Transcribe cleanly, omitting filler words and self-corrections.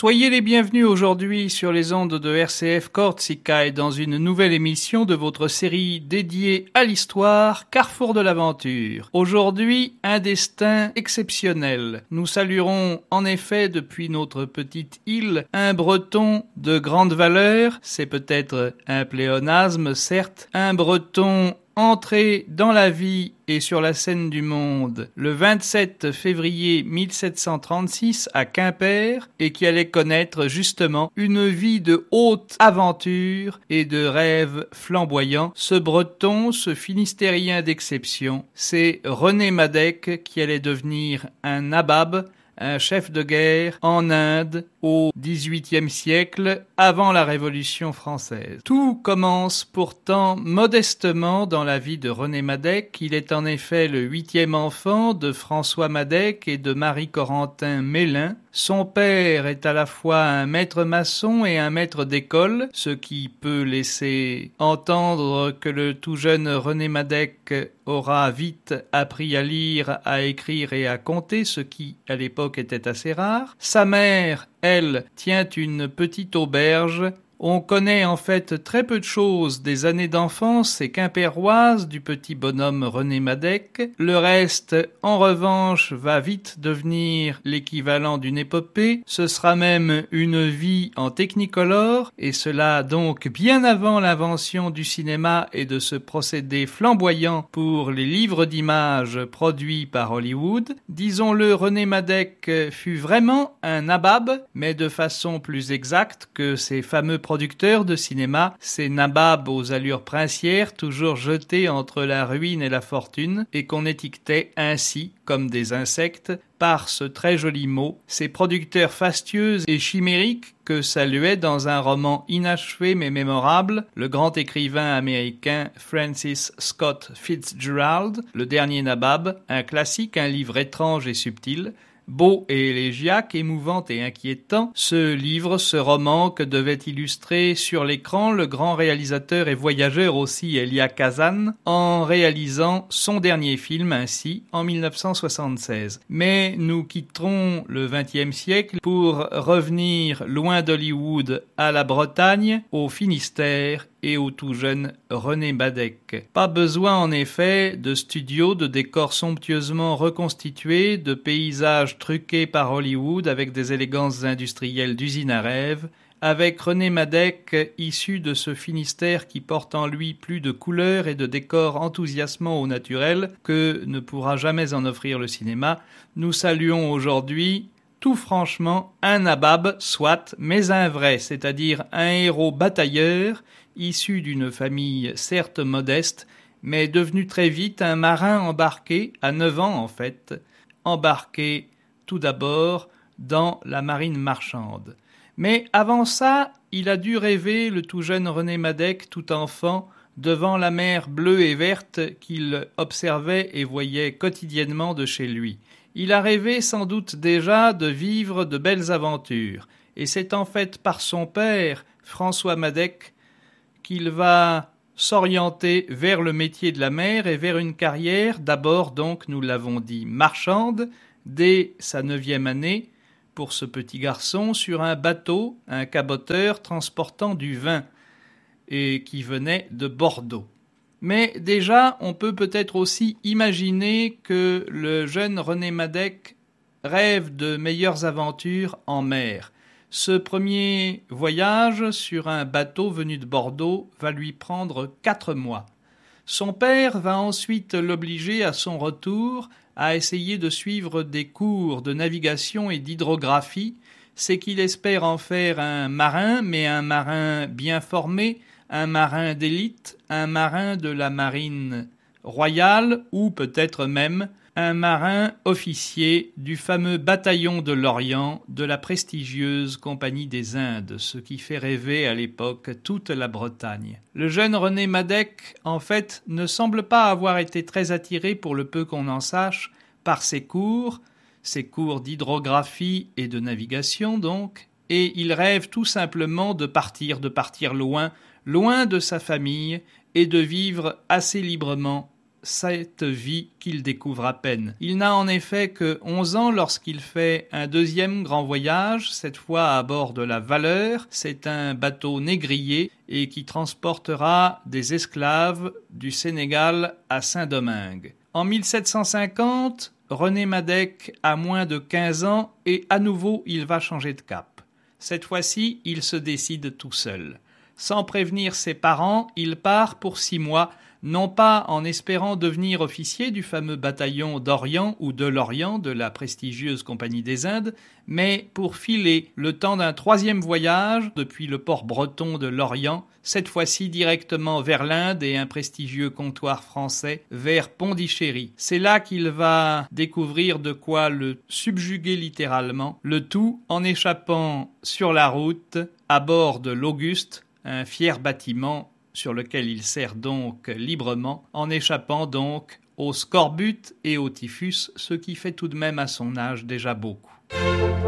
Soyez les bienvenus aujourd'hui sur les ondes de RCF Corsica et dans une nouvelle émission de votre série dédiée à l'histoire Carrefour de l'aventure. Aujourd'hui, un destin exceptionnel. Nous saluerons en effet depuis notre petite île un Breton de grande valeur, c'est peut-être un pléonasme certes, un Breton entré dans la vie et sur la scène du monde le 27 février 1736 à Quimper et qui allait connaître justement une vie de haute aventure et de rêves flamboyants. Ce Breton, ce Finistérien d'exception, c'est René Madec qui allait devenir un nabab, un chef de guerre en Inde au XVIIIe siècle, avant la Révolution française. Tout commence pourtant modestement dans la vie de René Madec. Il est en effet le 8e enfant de François Madec et de Marie-Corentin Mélin. Son père est à la fois un maître maçon et un maître d'école, ce qui peut laisser entendre que le tout jeune René Madec aura vite appris à lire, à écrire et à compter, ce qui, à l'époque, était assez rare. Sa mère, elle, tient une petite auberge. On connaît en fait très peu de choses des années d'enfance et quimpéroises du petit bonhomme René Madec. Le reste, en revanche, va vite devenir l'équivalent d'une épopée. Ce sera même une vie en technicolor, et cela donc bien avant l'invention du cinéma et de ce procédé flamboyant pour les livres d'images produits par Hollywood. Disons-le, René Madec fut vraiment un nabab, mais de façon plus exacte que ces fameux producteurs de cinéma, ces nababs aux allures princières, toujours jetés entre la ruine et la fortune, et qu'on étiquetait ainsi, comme des insectes, par ce très joli mot, ces producteurs fastueux et chimériques que saluait dans un roman inachevé mais mémorable le grand écrivain américain Francis Scott Fitzgerald, Le Dernier Nabab, un classique, un livre étrange et subtil, beau et élégiaque, émouvant et inquiétant, ce livre, ce roman que devait illustrer sur l'écran le grand réalisateur et voyageur aussi Elia Kazan, en réalisant son dernier film ainsi en 1976. Mais nous quitterons le XXe siècle pour revenir loin d'Hollywood à la Bretagne, au Finistère et au tout jeune René Madec. Pas besoin en effet de studios, de décors somptueusement reconstitués, de paysages truqués par Hollywood avec des élégances industrielles d'usine à rêve. Avec René Madec, issu de ce Finistère qui porte en lui plus de couleurs et de décors enthousiasmants au naturel que ne pourra jamais en offrir le cinéma, nous saluons aujourd'hui tout franchement un nabab, soit, mais un vrai, c'est-à-dire un héros batailleur, issu d'une famille certes modeste, mais devenu très vite un marin embarqué, à 9 ans en fait, embarqué tout d'abord dans la marine marchande. Mais avant ça, il a dû rêver, le tout jeune René Madec, tout enfant, devant la mer bleue et verte qu'il observait et voyait quotidiennement de chez lui. Il a rêvé sans doute déjà de vivre de belles aventures, et c'est en fait par son père, François Madec, qu'il va s'orienter vers le métier de la mer et vers une carrière, d'abord donc, nous l'avons dit, marchande, dès sa 9e année, pour ce petit garçon, sur un bateau, un caboteur transportant du vin, et qui venait de Bordeaux. Mais déjà, on peut peut-être aussi imaginer que le jeune René Madec rêve de meilleures aventures en mer. Ce premier voyage sur un bateau venu de Bordeaux va lui prendre 4 mois. Son père va ensuite l'obliger à son retour à essayer de suivre des cours de navigation et d'hydrographie. C'est qu'il espère en faire un marin, mais un marin bien formé, un marin d'élite, un marin de la marine royale ou peut-être même un marin officier du fameux bataillon de l'Orient de la prestigieuse Compagnie des Indes, ce qui fait rêver à l'époque toute la Bretagne. Le jeune René Madec, en fait, ne semble pas avoir été très attiré, pour le peu qu'on en sache, par ces cours d'hydrographie et de navigation donc, et il rêve tout simplement de partir loin de sa famille et de vivre assez librement cette vie qu'il découvre à peine. Il n'a en effet que 11 ans lorsqu'il fait un deuxième grand voyage, cette fois à bord de la Valeur. C'est un bateau négrier et qui transportera des esclaves du Sénégal à Saint-Domingue. En 1750, René Madec a moins de 15 ans et à nouveau il va changer de cap. Cette fois-ci, il se décide tout seul. Sans prévenir ses parents, il part pour 6 mois, non pas en espérant devenir officier du fameux bataillon d'Orient ou de l'Orient de la prestigieuse Compagnie des Indes, mais pour filer le temps d'un 3e voyage depuis le port breton de l'Orient, cette fois-ci directement vers l'Inde et un prestigieux comptoir français vers Pondichéry. C'est là qu'il va découvrir de quoi le subjuguer littéralement, le tout en échappant sur la route à bord de l'Auguste, un fier bâtiment sur lequel il sert donc librement, en échappant donc au scorbut et au typhus, ce qui fait tout de même à son âge déjà beaucoup.